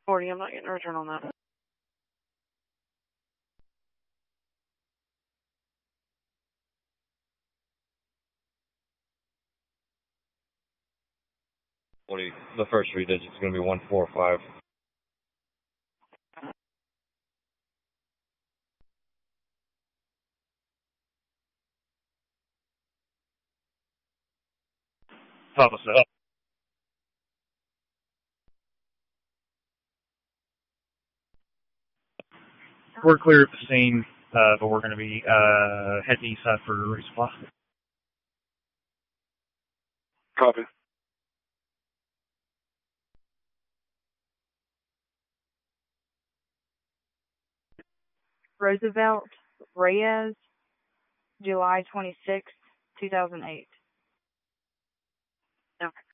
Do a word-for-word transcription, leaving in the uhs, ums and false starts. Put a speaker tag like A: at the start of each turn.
A: forty, I'm not getting a return on that.
B: forty, the first three digits is going to be one four five. Papa said.
C: We're clear at the scene, uh, but we're going to be uh, heading east side for resupply.
D: Copy.
A: Roosevelt Reyes, July twenty-sixth, two thousand eight. Okay.